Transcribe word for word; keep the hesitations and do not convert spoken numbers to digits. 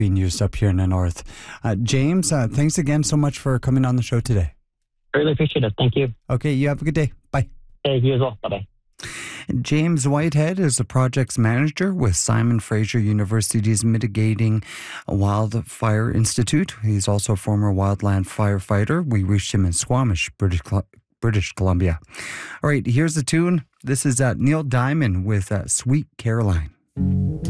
being used up here in the north. Uh, James, uh, thanks again so much for coming on the show today. Really appreciate it. Thank you. Okay, you have a good day. Bye. Hey, you as well. Bye-bye. James Whitehead is the project's manager with Simon Fraser University's Mitigating Wildfire Institute. He's also a former wildland firefighter. We reached him in Squamish, British, British Columbia. All right, here's the tune. This is uh, Neil Diamond with uh, Sweet Caroline.